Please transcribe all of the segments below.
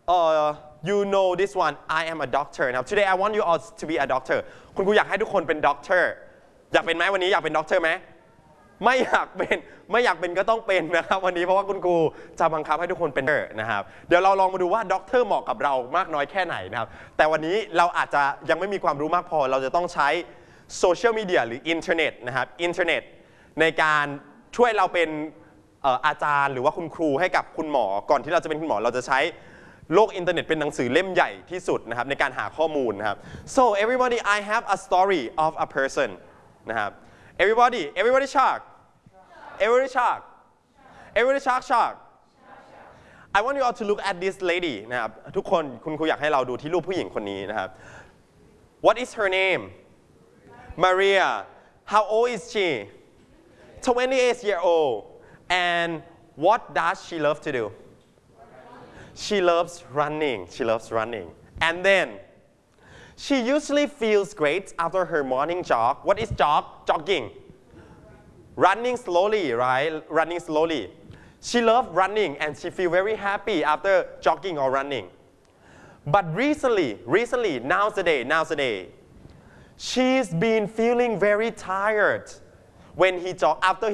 you know this one I am a doctor now today I want you all to be a doctor คุณครูอยากให้ทุกคนเป็น doctor อยากเป็นไหมวันนี้อยากเป็น doctor ไหมไม่อยากเป็นก็ต้องเป็นนะครับวันนี้เพราะว่าคุณครูจะบังคับให้ทุกคนเป็นนะครับเดี๋ยวเราลองมาดูว่าด็อกเตอร์เหมาะกับเรามากน้อยแค่ไหนนะครับแต่วันนี้เราอาจจะยังไม่มีความรู้มากพอเราจะต้องใช้โซเชียลมีเดียหรืออินเทอร์เน็ตนะครับอินเทอร์เน็ตในการช่วยเราเป็นอาจารย์หรือว่าคุณครูให้กับคุณหมอก่อนที่เราจะเป็นคุณหมอเราจะใช้โลกอินเทอร์เน็ตเป็นหนังสือเล่มใหญ่ที่สุดนะครับในการหาข้อมูลนะครับ so everybody I have a story of a person นะครับ everybody shock everybody shock everybody shock I want you all to look at this lady นะครับทุกคนคุณครูอยากให้เราดูที่รูปผู้หญิงคนนี้นะครับ what is her name Maria how old is she 28 years old and what does she love to do she loves running and then she usually feels great after her morning jog what is jogging running slowly right running slowly she loves running and she feels very happy after jogging or running but recently nowadays she's been feeling very tired when after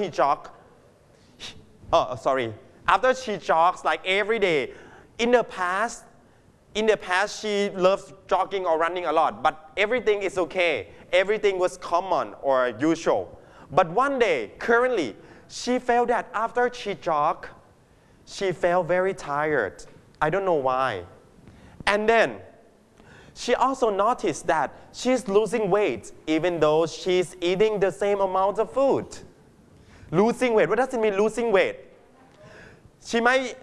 she jogs like every day in the past she loved jogging or running a lot but everything is okay everything was common or usual but one day currently she felt that after she jogged she felt very tired I don't know why and then she also noticed that she's losing weight even though she's eating the same amount of food losing weight what does it mean losing weight she might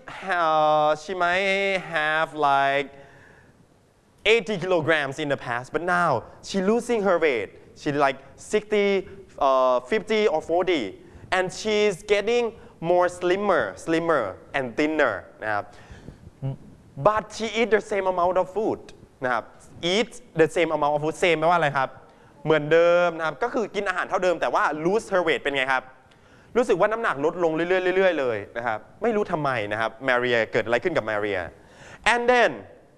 have like 80 kilograms in the past but now she's losing her weight she's like 60 50 or 40 and she's getting more slimmer and thinner นะครับ but she eat the same amount of food นะครับ eat the same amount of food same แปลว่าอะไรครับเหมือนเดิมนะครับก็คือกินอาหารเท่าเดิมแต่ว่า lose her weight เป็นไงครับรู้สึกว่าน้ำหนักลดลงเรื่อยๆเลยนะครับไม่รู้ทำไมนะครับ Maria เกิดอะไรขึ้นกับ Maria and then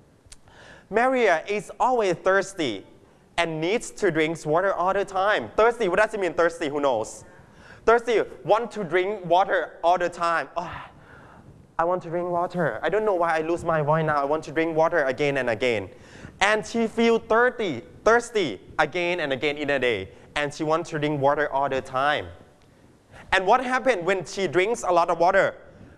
Maria is always thirsty and needs to drink water all the time thirsty what does it mean thirsty who knows thirsty want to drink water all the time I want to drink water I don't know why I lose my voice now I want to drink water again and again and she feel thirsty again and again in a day and she wants to drink water all the time and what happened when she drinks a lot of water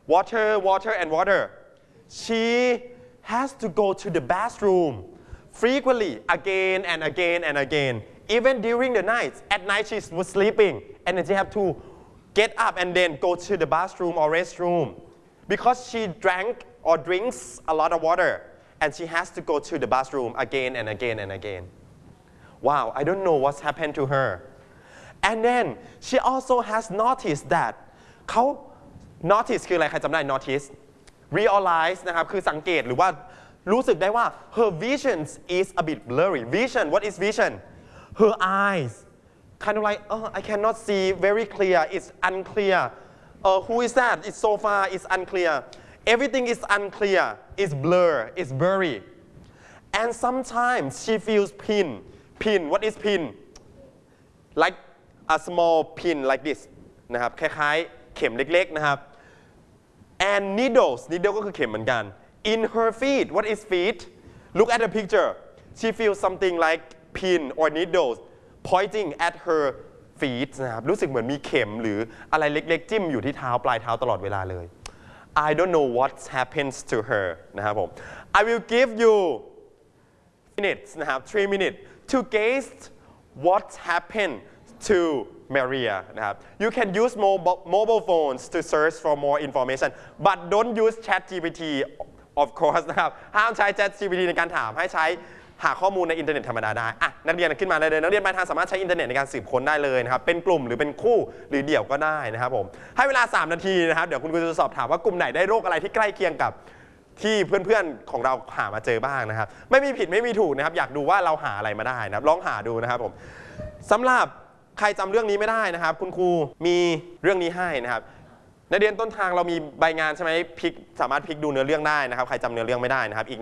and water she has to go to the bathroom frequently again and again even during the night at night she was sleeping and then she have to get up and then go to the bathroom or restroom because she drank or drinks a lot of water and she has to go to the bathroom again and again wow I don't know what's happened to her and then she also has noticed that เขา notice คืออะไรใครจำได้ notice realize นะครับคือสังเกตหรือว่ารู้สึกได้ว่า her vision is a bit blurry vision what is vision her eyes kind of like I cannot see very clear it's unclear who is that it's so far it's unclear everything is unclear it's it's blurry and sometimes she feels pin what is pin like a small pin like this นะครับคล้ายๆเข็มเล็กๆนะครับ and needle ก็คือเข็มเหมือนกัน in her feet what is feet look at the picture she feels something like pin or needles pointing at her feet นะครับรู้สึกเหมือนมีเข็มหรืออะไรเล็กๆจิ้มอยู่ที่เท้าปลายเท้าตลอดเวลาเลย I don't know what happens to her นะครับผม I will give you minutes นะครับ3 minutes to guess what happened to Maria นะครับ You can use mobile phones to search for more information but don't use ChatGPT of course นะครับห้ามใช้ ChatGPT ในการถามให้ใช้หาข้อมูลในอินเทอร์เน็ตธรรมดาได้นักเรียนขึ้นมาเลยนักเรียนปลายทางสามารถใช้อินเทอร์เน็ตในการสืบค้นได้เลยนะครับเป็นกลุ่มหรือเป็นคู่หรือเดี่ยวก็ได้นะครับผมให้เวลา3 นาทีนะครับเดี๋ยวคุณครูจะสอบถามว่ากลุ่มไหนได้โรคอะไรที่ใกล้เคียงกับที่เพื่อนๆของเราหามาเจอบ้างนะครับไม่มีผิดไม่มีถูกนะครับอยากดูว่าเราหาอะไรมาได้นะครับลองหาดูนะครับผมสำหรับใครจำเรื่องนี้ไม่ได้นะครับคุณครูมีเรื่องนี้ให้นะครับในเรียนต้นทางเรามีใบงานใช่ไหมสามารถพลิกดูเนื้อเรื่องได้นะครับใครจำเนื้อเรื่องไม่ได้นะครับอีก